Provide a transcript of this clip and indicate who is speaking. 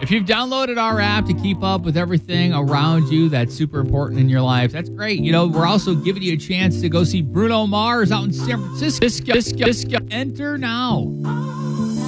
Speaker 1: If you've downloaded our app to keep up with everything around you that's super important in your life, that's great. You know, we're also giving you a chance to go see Bruno Mars out in San Francisco. Enter now.